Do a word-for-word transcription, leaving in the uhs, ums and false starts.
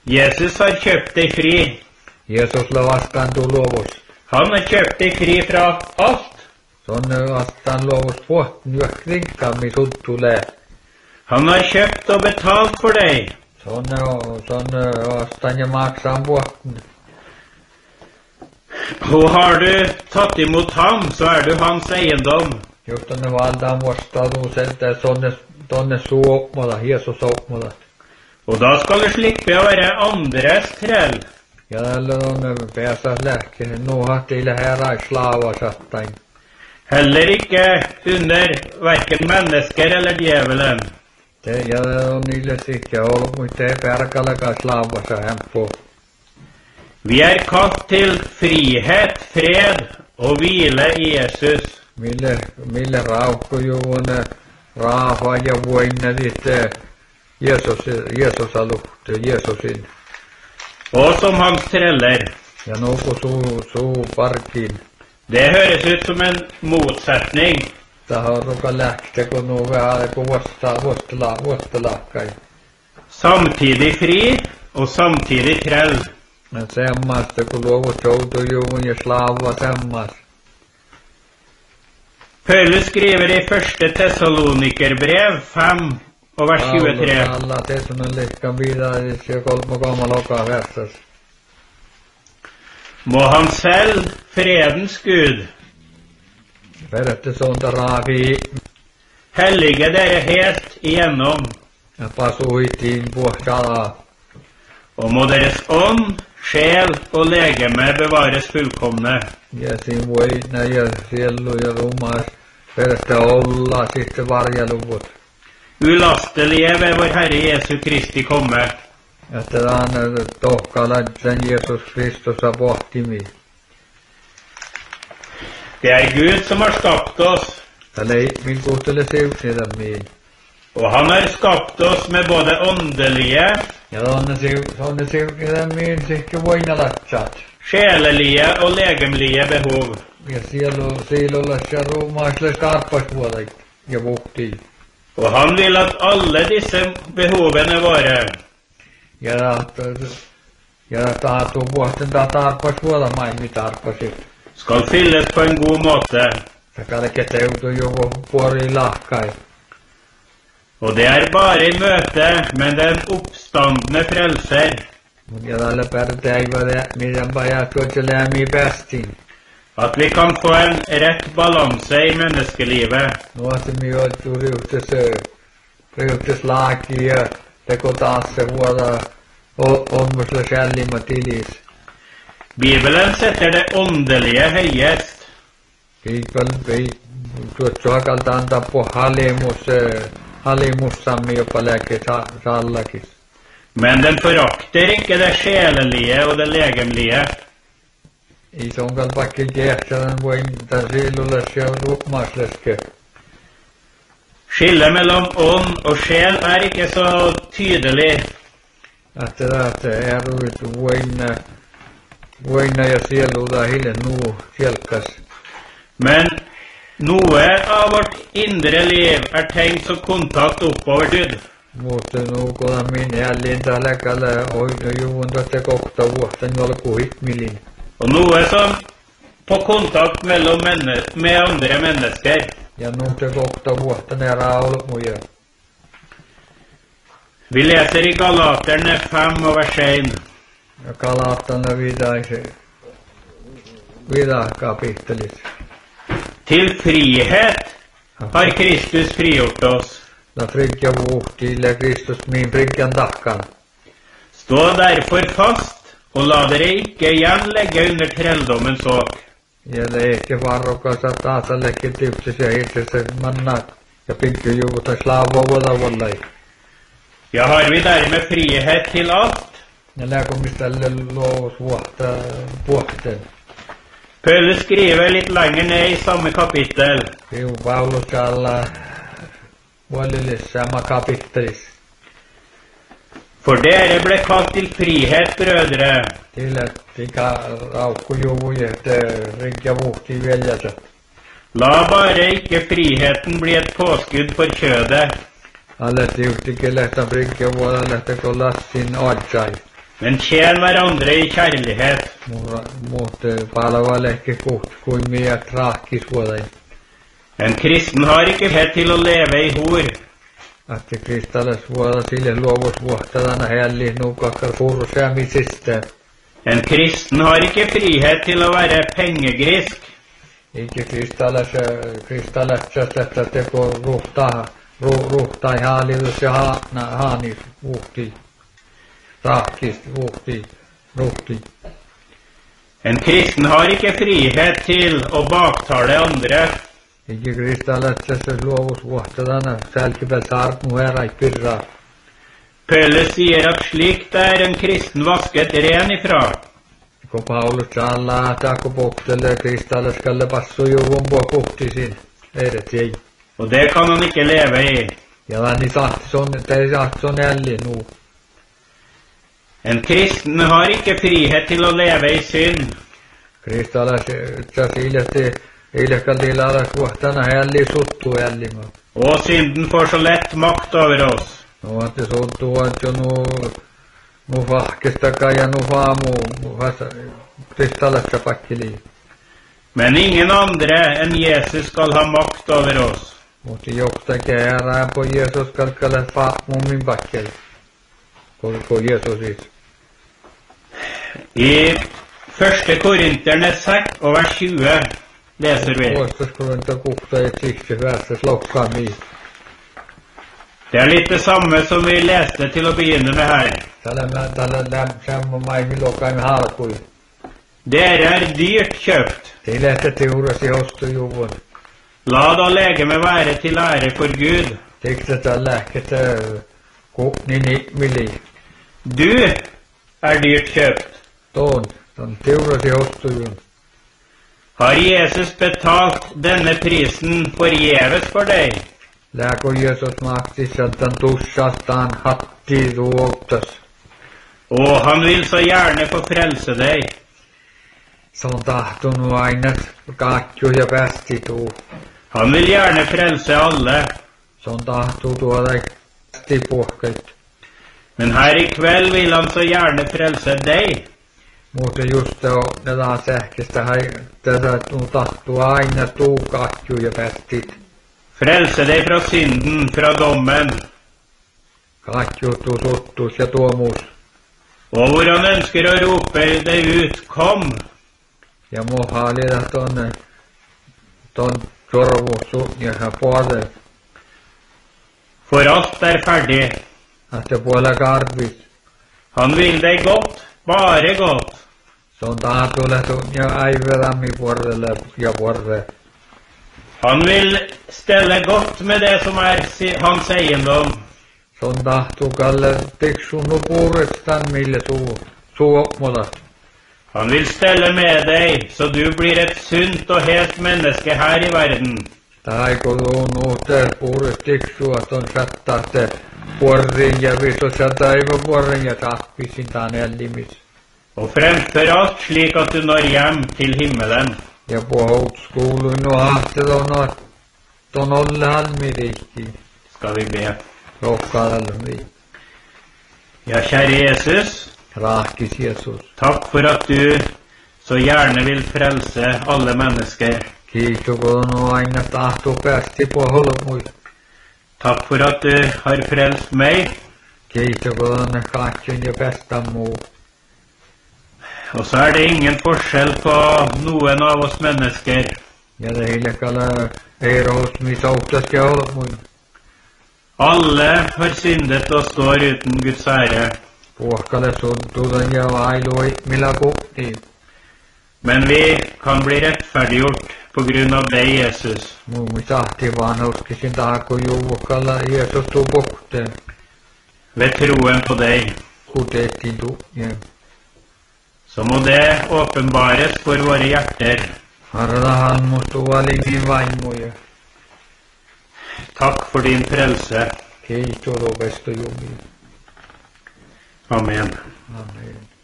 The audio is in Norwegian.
Jesus har kjøpt deg fri. Jeesusle vastaan tuu luovus. Han har kjøpt deg fri fra alt. Sonne vastaan luovus puhtin juokrinkkaammin sut tulee. Han har kjøpt og betalt for deg. Sonne, sonne vastaan ja maksaan puhtin. Og har du tatt imot ham, så er du hans eiendom. Just tonne valtaan vastautuu sieltä sonne, tonne suu oppmada, Jeesus oppmada. Og da skal du slippe å være andres trell. Ja tällä tonne pääsäs lähkinen, nu hattiille herrai slava sattain. Heller ikke under hverken mennesker eller djevelen. Te, ja on niille sikkä ollut, mutta ei perkalekaan slavassa hemppu. Vi er kalt til frihet, fred og hvile i Jesus. Mille, mille raukkujuune, raafa ja voinne sitten Jeesus, Jeesusa luhtu, Jeesusin. Og som hans treller. Ja nuku suu, suu parkin. Det høres ut som en motsetning. Taho ruka lähte, kun nu vähän kun vasta, vastala, vastalahkai. Samtidig fri og samtidig trell. Men semmasta, kun luovut joutujuun ja slava semmas. Paulus skriver i første Tessalonikerbrev fem og vers tjuetre. Alla Tessalonikan vidare ja kolme komma loka versas. Må han selv, fredens Gud, Vedette sonta raavi hellige dere helt igjennom, ja pasuitiin puhtala. og må deres ånd, sjel og legeme bevares fullkomne. Ja siinä voina ja sielu ja ruumas vedette olla sitten varjeluvut. Ulastelige ved vår Herre Jesu Kristi komme. Että tämän tohkalla sen Jeesus Kristusa pohtimi. Det er Gud som har skapt oss, Tällä ei min kuhtele siuksida miin. og han har skapt oss med både åndelige, Ja tonne siuksida miin sitten voina latsat. sjelelige og legemlige behov. Ja sielu siilulla ja ruumaisle tarppasvuodet ja puhtiin. Og han vil at alle disse behovene våre Ja ja taatu puhtin ta tarppasvuoda maimi tarppasit. skal fylles på en god måte. Se kalke teutu joku puori lahkai. Og det er bare i møte med den oppstandne frelser Mut ja tällä pärtäivä miten pajat kotseleemi päästiin. at vi kan få en rett balanse i menneskelivet. Nuosti mi joutuu ryhtis, ryhtis laaki ja teko taas se vuoda onmusle sällimä tilis. Bibelen setter det åndelige høyest, Kiikon pei tuot suokalta antaa po halimus, halimussammi jopa lääke sallakis. men den forakter ikke det sjelelige og det legemlige. I sonkal pakki kiehtälän voin tän siilulle ja rukmasleske. Skillet mellom ånd og sjel er ikke så tydelig, Että tästä eruit voina, voina ja sieluda hille nuu sielkas. men noe av vårt indre liv er tenkt som kontakt oppover Gud. Mutta nuukola min jällin tällä kalle oinu juvun tästä kohta vuotta jolku hitmilin. Og noe som på kontakt mellom menne med andre mennesker. Ja nuute kohta vuotta ne raulmuja. Vi leser i Galaterne fem og vers en. Ja kalattana vidaise. Vida kapittelis. Til frihet har Kristus frigjort oss. Da frikja vuhtille Kristus min frikjan takkan. Stå derfor fast, og la dere ikke igjen legge under trelldommens åk. Ja leikki varrokasa taasa lekki tipsis ja itsese mannat. Ja pinkki juvuta slaavovuoda vallai. Ja, har vi dermed frihet til alt? Ja lääkomiställe luovus vuotta puhten. Paulus skriver litt lenger ned i samme kapittel. Piu Paulus alla vuolillis sama kapittelis. For dere ble kalt til frihet, brødre. Til että tika raukkujuvuja, että rinkja vuhti veljäsä. La bare ikke friheten bli et påskudd for kjødet, Alle tiuhtikin lähtää rinkja vuoda lähtee kun lassin otsai. Men tjen hverandre i kjærlighet. Mutta palvele kohta kuin mie traakis vuoden. En kristen har ikke frihet til å leve i hor. Att kristalles vuoda sille luovus vuohtadana helli nukakkar furuseamisista. En kristen har ikke frihet til å være pengegrisk. Ikke kristalles kristalles että teko ruhtaa ruhtaa hallitus ja haana haanis vuhti. Traakis vuhti ruhti. En kristen har ikke frihet til å baktale andre. Ikke kristallisessa luovus vuohtadana sälkipä saart nuera i pyrra. Paulus sier at slik det er en kristen vasket ren ifra. Kun Paulus sallaa taako pohtelle kristalliskalle passu juvun puo puhtisin. Edet ei. Og det kan han ikke leve i. Ja läni sahti son, tei sahti son älli nu. En kristen har ikke frihet til å leve i synd. Kristallisessa ilesti ilekkalti lalas vuohtana älli suttu ällimä. Og synden får så lett makt over oss. No att se suttu on jo nu nu vahkistakaan ja nu faamu kristallissa pakkili. Men ingen andre enn Jesus skal ha makt over oss. Mutta joksake ära på Jesus kalkale faamu min pakkeli. På Jesus is. I første Korinterne seks og vers tjue leser vi. Vuostas Korinta kuhta et siksi verses lokkami. Det er litt det samme som vi leste til å begynne med her. Tällä tällä lämsämmä maihin lokaimme halkui. Dere er dyrt kjøpt. Te lähte teurasi ostujuvun. La da legeme være til ære for Gud. Tekste tällä lähkete kuhnini mili. Du er dyrt kjøpt. Ton, ton teurasi ostujuvun. Har Jesus betalt denne prisen forgjeves for deg? Lääkö Jesus maksi sieltä tussastaan hatti ruoktas. Og han vil så gjerne få frelse deg. Se on tahtonut aina kakju ja päästi tuu. Han vil gjerne frelse alle. Se on tahtonut tuoda päästi puhkait. Men her i kveld vil han så gjerne frelse deg. Mutta just se on tätä sähköstä tätä tahtuu aina tuu kakju ja päästit. Frelse deg fra synden, fra dommen. Kakju tuu suttus ja tuomus. Og hvor han ønsker å rope deg ut, kom. Ja mohalida tonne ton sorvusu ja hän puolelle. For alt er ferdig. Att se puolella karvis. Han vil deg godt, bare godt. Se on tahtoletun ja aivelammi puolelle ja puolelle. Han vil stelle godt med det som er hans eiendom. Se on tahtukalle tiksunut puurestaan mille suu suopmolat. Han vil stelle med deg, så du blir et sunt og helt menneske her i verden. Taiko tuun uuteen puures tiksua ton sattaatte puorin ja viso sataiva puorin ja tahpisin taan ellimis. Og fremfor alt slik at du når hjem til himmelen. Ja puhut skuuluin no hahte ton ton olle halmirikki. Skal vi be. Rohkaalmi. Ja, kjære Jesus. Rahkis Jesus. Takk for at du så gjerne vil frelse alle mennesker. Kiitos kun on aina tahto päästi puolella. Takk for at du har frelst meg. Kiitos kun on katsin ja päästä muu. Og så er det ingen forskjell på noen av oss mennesker. Ja det hiljakkala ei rohusmi soutaski olla muin. Alle har syndet og står uten Guds ære. Puhkalle suntuutan ja vailui millä kuhtiin. Men vi kan bli rettferdiggjort på grunn av deg, Jesus. Muumi sahti vaan uskisin tahko juvukkalla Jeesus tuu puhteen. Ved troen på deg. Kuteettiin tuu. Ja. Så må det åpenbares for våre hjerter. Harrahan mustu valingin vaimuja. Takk for din frelse. Kiitos ovesta jumi. Amen. Amen.